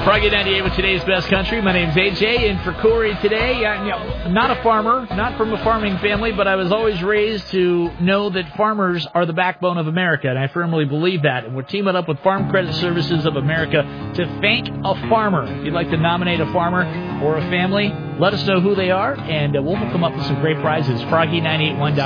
Froggy 98 with today's best country. My name's AJ, and for Corey today, I'm not a farmer, not from a farming family, but I was always raised to know that farmers are the backbone of America, and I firmly believe that. And we're teaming up with Farm Credit Services of America to thank a farmer. If you'd like to nominate a farmer or a family, let us know who they are, and we'll hook them up with some great prizes. Froggy981.com.